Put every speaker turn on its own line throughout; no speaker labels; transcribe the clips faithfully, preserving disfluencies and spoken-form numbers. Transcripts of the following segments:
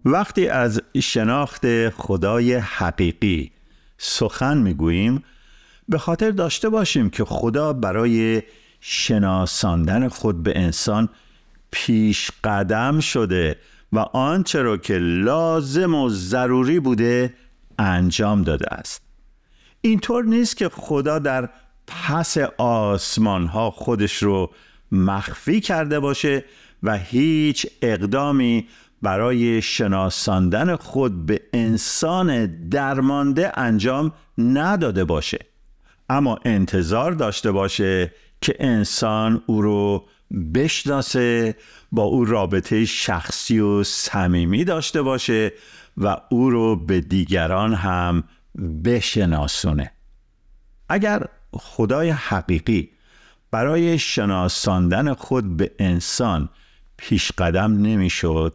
وقتی از شناخت خدای حقیقی سخن میگوییم، به خاطر داشته باشیم که خدا برای شناساندن خود به انسان پیش قدم شده و آنچه را که لازم و ضروری بوده انجام داده است. اینطور نیست که خدا در پس آسمان ها خودش رو مخفی کرده باشه و هیچ اقدامی برای شناساندن خود به انسان درمانده انجام نداده باشه، اما انتظار داشته باشه که انسان او رو بشناسه، با او رابطه شخصی و صمیمی داشته باشه و او رو به دیگران هم بشناسونه. اگر خدای حقیقی برای شناساندن خود به انسان پیش قدم نمی شد،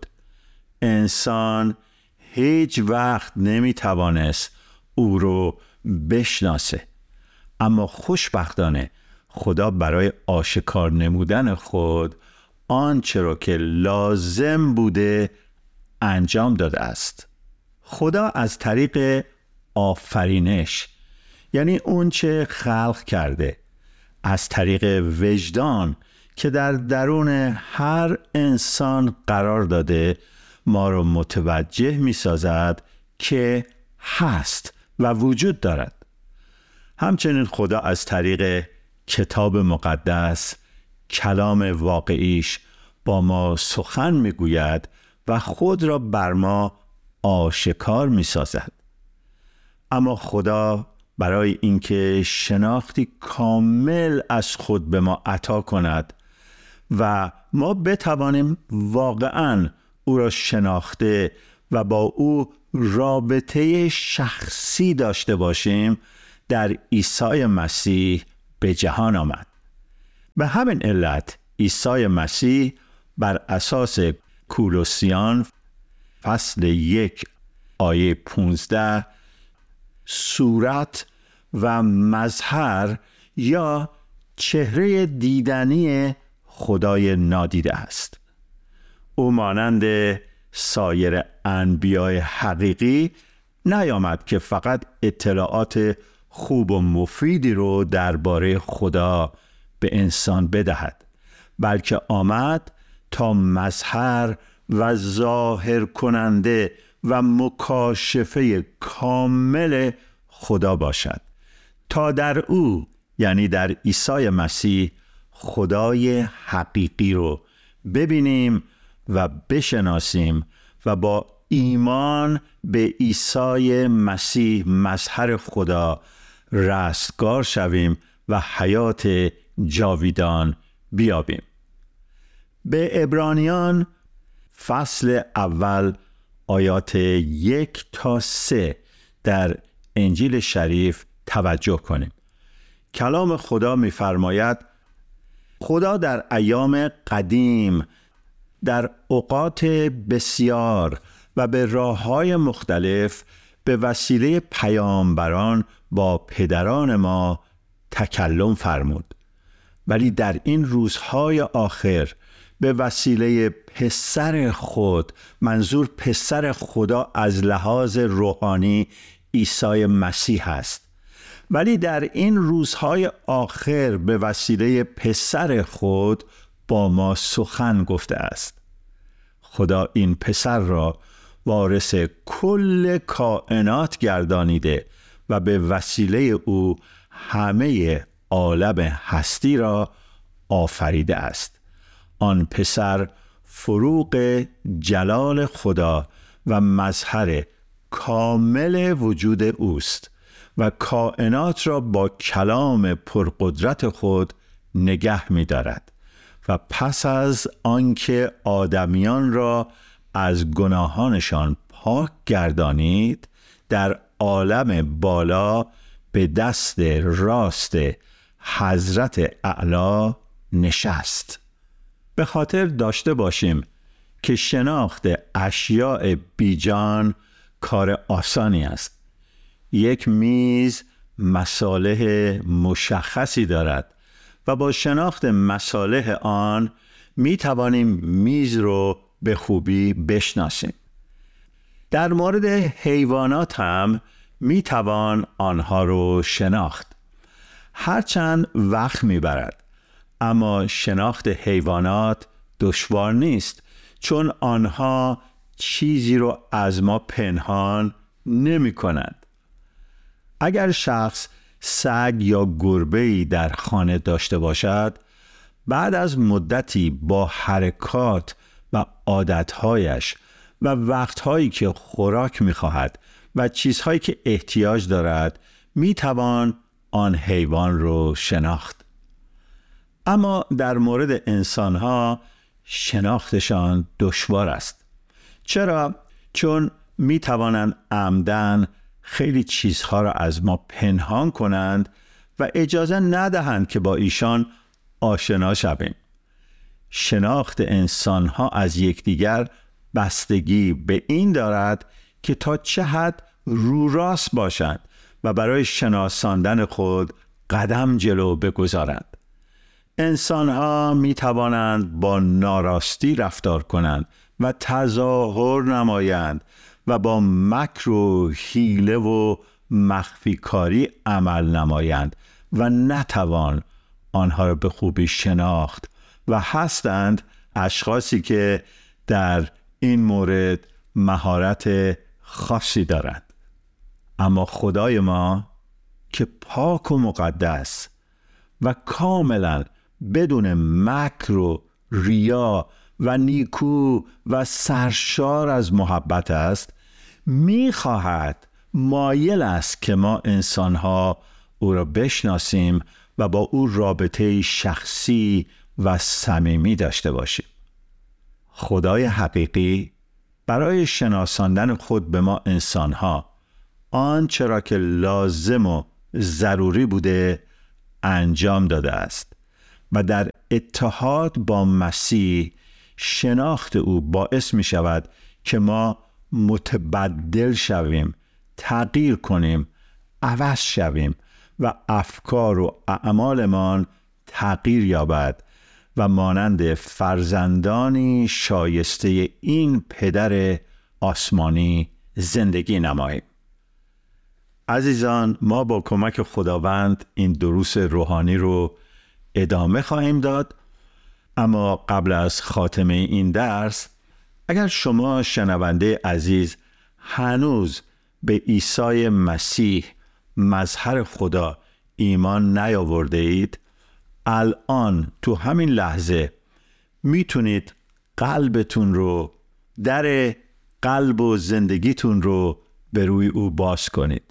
انسان هیچ وقت نمی توانست او رو بشناسه. اما خوشبختانه خدا برای آشکار نمودن خود آنچه را که لازم بوده انجام داده است. خدا از طریق آفرینش، یعنی اون چه خلق کرده، از طریق وجدان که در درون هر انسان قرار داده، ما رو متوجه می سازد که هست و وجود دارد. همچنین خدا از طریق کتاب مقدس، کلام واقعیش، با ما سخن می گوید و خود را بر ما آشکار می سازد. اما خدا برای اینکه شناختی کامل از خود به ما عطا کند و ما بتوانیم واقعاً او را شناخته و با او رابطه شخصی داشته باشیم، در عیسی مسیح به جهان آمد. به همین علت عیسی مسیح بر اساس کولوسیان فصل یک آیه پونزده صورت و مظهر یا چهره دیدنی خدای نادیده است. او مانند سایر انبیای حقیقی نیامد که فقط اطلاعات خوب و مفیدی رو درباره خدا به انسان بدهد، بلکه آمد تا مظهر و ظاهر کننده و مکاشفه کامل خدا باشد، تا در او، یعنی در عیسی مسیح، خدای حقیقی رو ببینیم و بشناسیم و با ایمان به عیسی مسیح مظهر خدا رستگار شویم و حیات جاویدان بیابیم. به عبرانیان فصل اول آیات یک تا سه در انجیل شریف توجه کنیم. کلام خدا می‌فرماید: خدا در ایام قدیم در اوقات بسیار و به راه‌های مختلف به وسیله پیامبران با پدران ما تکلم فرمود، ولی در این روزهای آخر به وسیله پسر خود، منظور پسر خدا از لحاظ روحانی عیسی مسیح است، ولی در این روزهای آخر به وسیله پسر خود با ما سخن گفته است. خدا این پسر را وارث کل کائنات گردانیده و به وسیله او همه عالم هستی را آفریده است. آن پسر فروغ جلال خدا و مظهر کامل وجود اوست و کائنات را با کلام پرقدرت خود نگه می دارد و پس از آنکه آدمیان را از گناهانشان پاک گردانید، در عالم بالا به دست راست حضرت اعلی نشست. به خاطر داشته باشیم که شناخت اشیاء بیجان کار آسانی است. یک میز مصالح مشخصی دارد و با شناخت مصالح آن می توانیم میز رو به خوبی بشناسیم. در مورد حیوانات هم می توان آنها رو شناخت. هرچند وقت می برد، اما شناخت حیوانات دشوار نیست، چون آنها چیزی رو از ما پنهان نمی کنند. اگر شخص سگ یا گربه‌ای در خانه داشته باشد، بعد از مدتی با حرکات و عادتهایش و وقتهایی که خوراک می‌خواهد و چیزهایی که احتیاج دارد می‌توان آن حیوان رو شناخت. اما در مورد انسان‌ها شناختشان دشوار است. چرا؟ چون می‌توانند عمدن خیلی چیزها را از ما پنهان کنند و اجازه ندهند که با ایشان آشنا شویم. شناخت انسان‌ها از یکدیگر بستگی به این دارد که تا چه حد رو راست باشند و برای شناساندن خود قدم جلو بگذارند. انسان‌ها می توانند با ناراستی رفتار کنند و تظاهر نمایند و با مکر و حیله و مخفی کاری عمل نمایند و نتوان آنها را به خوبی شناخت و هستند اشخاصی که در این مورد مهارت خاصی دارند. اما خدای ما که پاک و مقدس و کاملا بدون مکر و ریا و نیکو و سرشار از محبت است، می‌خواهد، مایل است که ما انسان‌ها او را بشناسیم و با او رابطه شخصی و صمیمی داشته باشیم. خدای حقیقی برای شناساندن خود به ما انسان‌ها آنچه را که لازم و ضروری بوده انجام داده است و در اتحاد با مسیح شناخت او باعث می شود که ما متبدل شویم، تغییر کنیم، عوض شویم و افکار و اعمالمان تغییر یابد و مانند فرزندانی شایسته این پدر آسمانی زندگی نماییم. عزیزان، ما با کمک خداوند این دروس روحانی رو ادامه خواهیم داد، اما قبل از خاتمه این درس، اگر شما شنونده عزیز هنوز به عیسی مسیح مظهر خدا ایمان نیاورده اید، الان تو همین لحظه میتونید قلبتون رو، در قلب و زندگیتون رو به روی او باز کنید.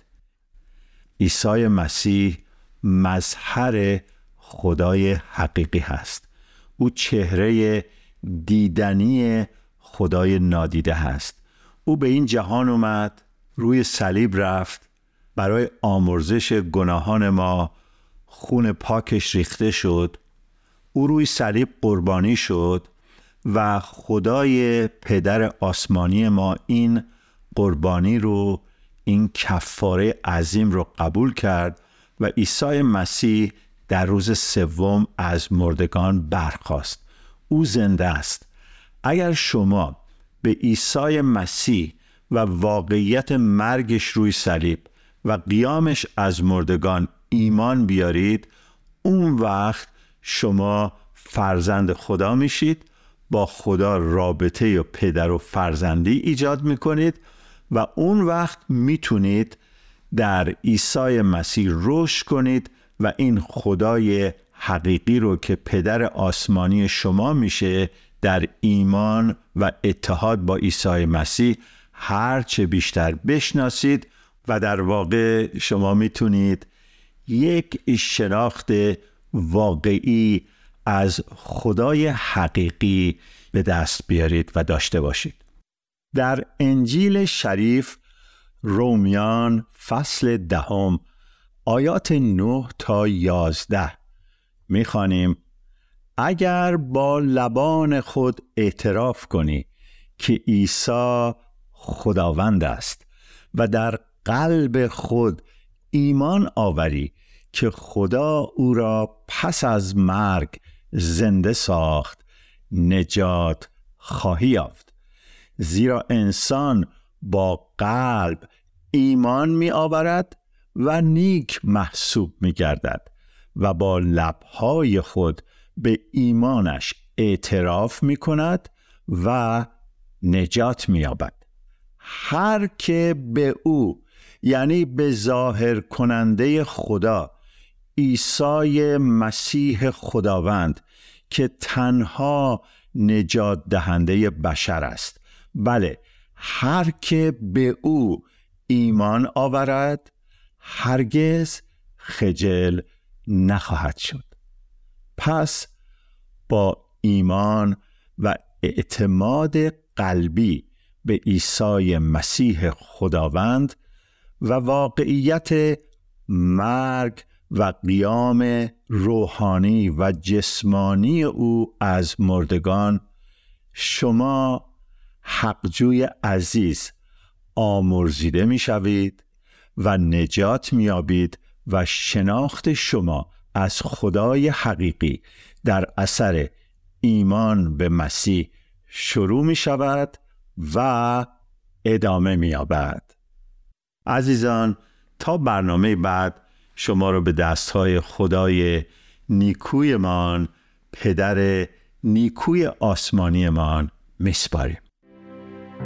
عیسی مسیح مظهر خدای حقیقی هست. او چهره دیدنی خدای نادیده هست. او به این جهان اومد، روی صلیب رفت، برای آمرزش گناهان ما خون پاکش ریخته شد. او روی صلیب قربانی شد و خدای پدر آسمانی ما این قربانی رو، این کفاره عظیم رو قبول کرد و عیسی مسیح در روز سوم از مردگان برخاست. او زنده است. اگر شما به عیسی مسیح و واقعیت مرگش روی صلیب و قیامش از مردگان ایمان بیارید، اون وقت شما فرزند خدا میشید، با خدا رابطه و پدر و فرزندی ایجاد میکنید و اون وقت میتونید در عیسی مسیح رشد کنید و این خدای حقیقی رو که پدر آسمانی شما میشه در ایمان و اتحاد با عیسی مسیح هرچه بیشتر بشناسید و در واقع شما میتونید یک شناخت واقعی از خدای حقیقی به دست بیارید و داشته باشید. در انجیل شریف رومیان فصل دهم آیات نه تا یازده میخوانیم: اگر با لبان خود اعتراف کنی که عیسی خداوند است و در قلب خود ایمان آوری که خدا او را پس از مرگ زنده ساخت، نجات خواهی یافت. زیرا انسان با قلب ایمان می آورد و نیک محسوب می گردد و با لبهای خود به ایمانش اعتراف می کند و نجات می یابد. هر که به او، یعنی به ظاهر کننده خدا، عیسی مسیح خداوند که تنها نجات دهنده بشر است، بله، هر که به او ایمان آورد هرگز خجل نخواهد شد. پس با ایمان و اعتماد قلبی به عیسی مسیح خداوند و واقعیت مرگ و قیام روحانی و جسمانی او از مردگان، شما حقجوی عزیز آمرزیده می شوید و نجات می یابید و شناخت شما از خدای حقیقی در اثر ایمان به مسیح شروع می شود و ادامه می یابد. عزیزان، تا برنامه بعد شما رو به دستهای خدای نیکویمان، پدر نیکوی آسمانیمان میسپاریم.